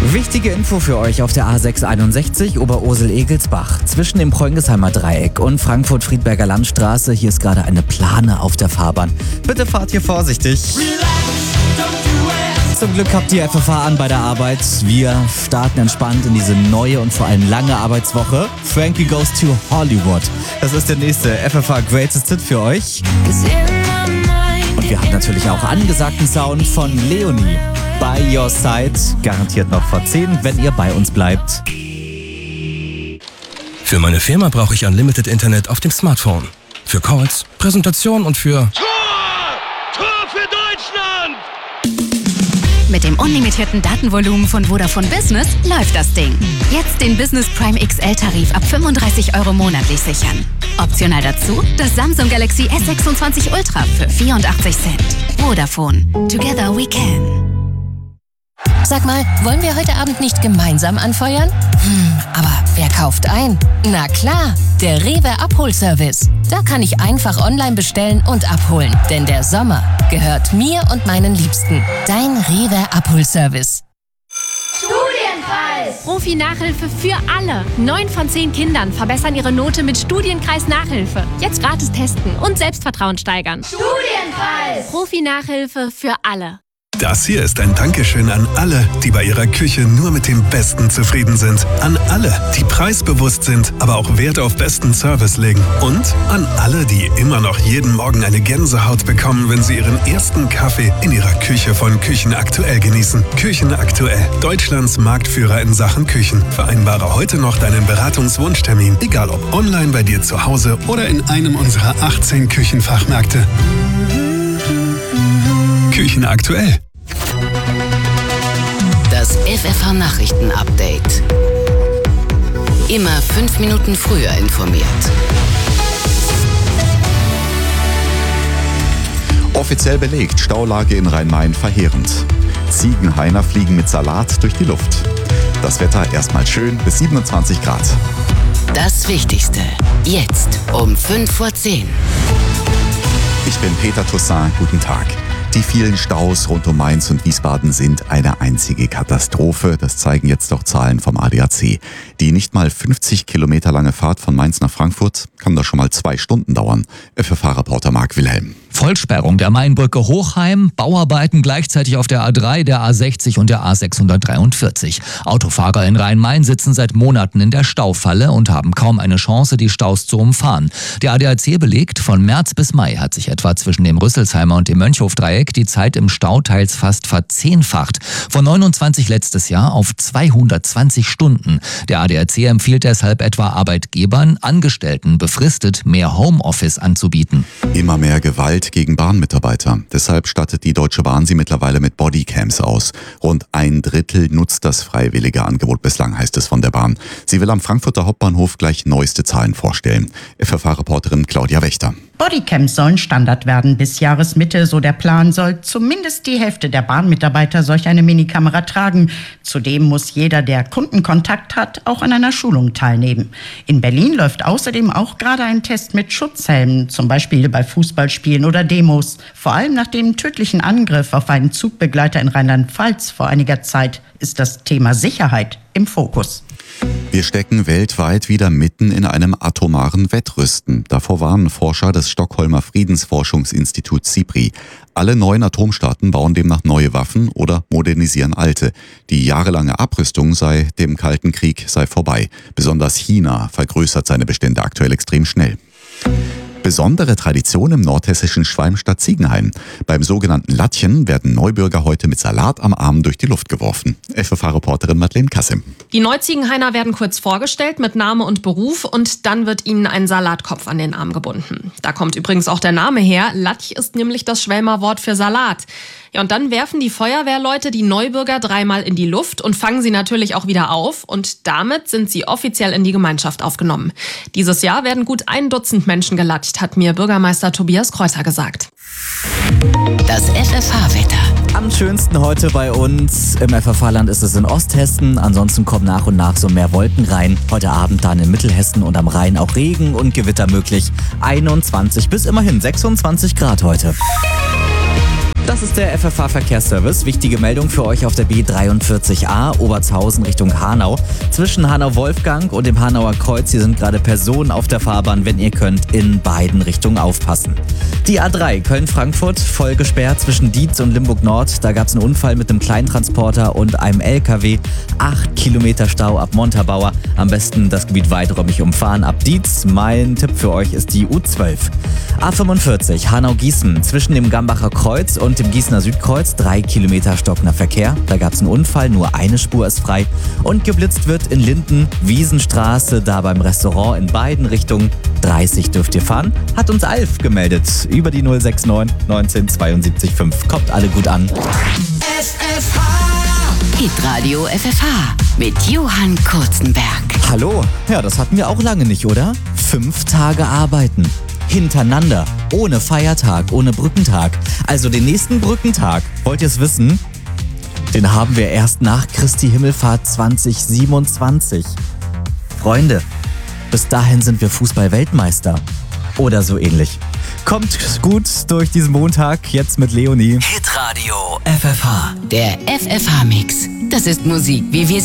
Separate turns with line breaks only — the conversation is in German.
Wichtige Info für euch auf der A661 Oberursel-Egelsbach. Zwischen dem Preungesheimer Dreieck und Frankfurt-Friedberger Landstraße. Hier ist gerade eine Plane auf der Fahrbahn. Bitte fahrt hier vorsichtig. Zum Glück habt ihr FFH an bei der Arbeit. Wir starten entspannt in diese neue und vor allem lange Arbeitswoche. Frankie Goes to Hollywood. Das ist der nächste FFH Greatest Hit für euch. Und wir haben natürlich auch angesagten Sound von Leonie. By Your Side. Garantiert noch vor 10, wenn ihr bei uns bleibt.
Für meine Firma brauche ich Unlimited Internet auf dem Smartphone. Für Calls, Präsentation und für...
Tor für Deutschland!
Mit dem unlimitierten Datenvolumen von Vodafone Business läuft das Ding. Jetzt den Business Prime XL-Tarif ab 35 € monatlich sichern. Optional dazu das Samsung Galaxy S26 Ultra für 84 Cent. Vodafone. Together we can.
Sag mal, wollen wir heute Abend nicht gemeinsam anfeuern? Aber wer kauft ein? Na klar, der Rewe Abholservice. Da kann ich einfach online bestellen und abholen. Denn der Sommer gehört mir und meinen Liebsten. Dein Rewe Abholservice.
Studienkreis! Profi-Nachhilfe für alle. 9 von 10 Kindern verbessern ihre Note mit Studienkreis-Nachhilfe. Jetzt gratis testen und Selbstvertrauen steigern. Studienkreis! Profi-Nachhilfe für alle.
Das hier ist ein Dankeschön an alle, die bei ihrer Küche nur mit dem Besten zufrieden sind. An alle, die preisbewusst sind, aber auch Wert auf besten Service legen. Und an alle, die immer noch jeden Morgen eine Gänsehaut bekommen, wenn sie ihren ersten Kaffee in ihrer Küche von Küchen Aktuell genießen. Küchen Aktuell, Deutschlands Marktführer in Sachen Küchen. Vereinbare heute noch deinen Beratungswunschtermin, egal ob online bei dir zu Hause oder in einem unserer 18 Küchenfachmärkte. Küchen Aktuell.
Das FFH-Nachrichten-Update. Immer 5 Minuten früher informiert.
Offiziell belegt, Staulage in Rhein-Main verheerend. Ziegenhainer fliegen mit Salat durch die Luft. Das Wetter erstmal schön bis 27 Grad.
Das Wichtigste. Jetzt um 5:10 Uhr.
Ich bin Peter Toussaint, guten Tag. Die vielen Staus rund um Mainz und Wiesbaden sind eine einzige Katastrophe. Das zeigen jetzt auch Zahlen vom ADAC. Die nicht mal 50 Kilometer lange Fahrt von Mainz nach Frankfurt kann da schon mal 2 Stunden dauern. FFH-Reporter Marc Wilhelm.
Vollsperrung der Mainbrücke Hochheim, Bauarbeiten gleichzeitig auf der A3, der A60 und der A643. Autofahrer in Rhein-Main sitzen seit Monaten in der Staufalle und haben kaum eine Chance, die Staus zu umfahren. Der ADAC belegt, von März bis Mai hat sich etwa zwischen dem Rüsselsheimer und dem Mönchhofdreieck die Zeit im Stau teils fast verzehnfacht. Von 29 letztes Jahr auf 220 Stunden. Der ADAC empfiehlt deshalb etwa Arbeitgebern, Angestellten befristet mehr Homeoffice anzubieten.
Immer mehr Gewalt gegen Bahnmitarbeiter. Deshalb stattet die Deutsche Bahn sie mittlerweile mit Bodycams aus. Rund 1/3 nutzt das freiwillige Angebot bislang, heißt es von der Bahn. Sie will am Frankfurter Hauptbahnhof gleich neueste Zahlen vorstellen. FFH-Reporterin Claudia Wächter.
Bodycams sollen Standard werden bis Jahresmitte, so der Plan, soll zumindest die Hälfte der Bahnmitarbeiter solch eine Minikamera tragen. Zudem muss jeder, der Kundenkontakt hat, auch an einer Schulung teilnehmen. In Berlin läuft außerdem auch gerade ein Test mit Schutzhelmen, zum Beispiel bei Fußballspielen oder Demos. Vor allem nach dem tödlichen Angriff auf einen Zugbegleiter in Rheinland-Pfalz vor einiger Zeit ist das Thema Sicherheit im Fokus.
Wir stecken weltweit wieder mitten in einem atomaren Wettrüsten. Davor warnen Forscher des Stockholmer Friedensforschungsinstituts SIPRI. Alle neuen Atomstaaten bauen demnach neue Waffen oder modernisieren alte. Die jahrelange Abrüstung seit dem Kalten Krieg sei vorbei. Besonders China vergrößert seine Bestände aktuell extrem schnell. Besondere Tradition im nordhessischen Schwalmstadt-Ziegenhain. Beim sogenannten Lattchen werden Neubürger heute mit Salat am Arm durch die Luft geworfen. FFH-Reporterin Madeleine Kassim.
Die Neuziegenhainer werden kurz vorgestellt mit Name und Beruf und dann wird ihnen ein Salatkopf an den Arm gebunden. Da kommt übrigens auch der Name her. Latch ist nämlich das Schwelmer Wort für Salat. Ja, und dann werfen die Feuerwehrleute die Neubürger 3-mal in die Luft und fangen sie natürlich auch wieder auf. Und damit sind sie offiziell in die Gemeinschaft aufgenommen. Dieses Jahr werden gut 1 Dutzend Menschen gelatscht, hat mir Bürgermeister Tobias Kreuzer gesagt.
Das FFH-Wetter.
Am schönsten heute bei uns im FFH-Land ist es in Osthessen. Ansonsten kommen nach und nach so mehr Wolken rein. Heute Abend dann in Mittelhessen und am Rhein auch Regen und Gewitter möglich. 21 bis immerhin 26 Grad heute. Das ist der FFH Verkehrsservice. Wichtige Meldung für euch auf der B43a Obertshausen Richtung Hanau. Zwischen Hanau-Wolfgang und dem Hanauer Kreuz. Hier sind gerade Personen auf der Fahrbahn. Wenn ihr könnt, in beiden Richtungen aufpassen. Die A3 Köln-Frankfurt voll gesperrt zwischen Dietz und Limburg-Nord. Da gab es einen Unfall mit einem Kleintransporter und einem LKW. 8 Kilometer Stau ab Montabaur. Am besten das Gebiet weiträumig umfahren ab Dietz. Mein Tipp für euch ist die U12. A45 Hanau-Gießen zwischen dem Gambacher Kreuz und dem Gießener Südkreuz. 3 Kilometer stockender Verkehr. Da gab es einen Unfall, nur eine Spur ist frei. Und geblitzt wird in Linden, Wiesenstraße, da beim Restaurant in beiden Richtungen. 30 dürft ihr fahren. Hat uns Alf gemeldet. Über die 069 19 72 5. Kommt alle gut an.
FFH Hitradio FFH mit Johann Kurzenberg.
Hallo. Ja, das hatten wir auch lange nicht, oder? 5 Tage arbeiten. Hintereinander. Ohne Feiertag, ohne Brückentag. Also den nächsten Brückentag, wollt ihr es wissen? Den haben wir erst nach Christi Himmelfahrt 2027. Freunde, bis dahin sind wir Fußball-Weltmeister. Oder so ähnlich. Kommt gut durch diesen Montag, jetzt mit Leonie.
Hitradio FFH. Der FFH-Mix. Das ist Musik, wie wir sie